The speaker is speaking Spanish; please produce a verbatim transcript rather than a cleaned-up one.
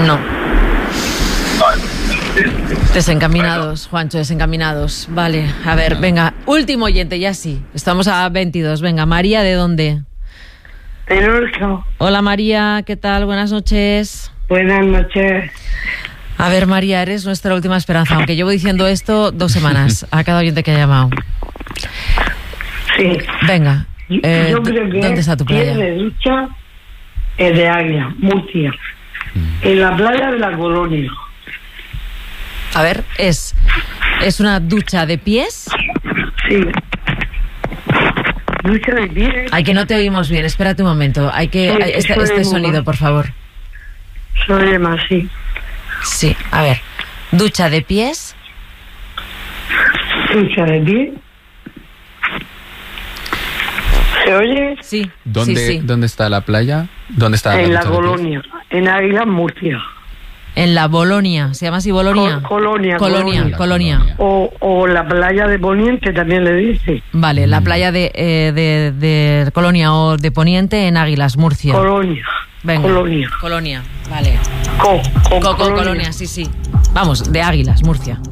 No. Desencaminados, Juancho, desencaminados. Vale, a ver, venga, último oyente, ya sí. Estamos a veintidós. Venga, María, ¿de dónde? De Lorca. Hola, María, ¿qué tal? Buenas noches. Buenas noches. A ver, María, eres nuestra última esperanza, aunque llevo diciendo esto dos semanas a cada oyente que ha llamado. Sí. Venga, eh, Yo creo que ¿dónde está tu playa? de ducha es de Águila, Murcia. En la playa de la Colonia. A ver, ¿es, es una ducha de pies? Sí. Ducha de pies. Ay, que no te oímos bien, espérate un momento. Hay que... Sí, hay- este, soy este muy sonido, mal. por favor. Soy más, sí. Sí, a ver. Ducha de pies. Ducha de pies. ¿Se oye? Sí, ¿Dónde, sí, sí. ¿Dónde está la playa? ¿Dónde está En la ducha de pies? Colonia. En Águila, Murcia. En la Bolonia, ¿se llama así Bolonia? Col- Colonia, Colonia, Colonia. Colonia. O, o la playa de Poniente también le dice. Vale, la playa de, eh, de, de Colonia o de Poniente en Águilas, Murcia. Colonia. Venga. Colonia. Colonia, vale. Co, co- Coco, Colonia. Colonia, sí, sí. Vamos, de Águilas, Murcia.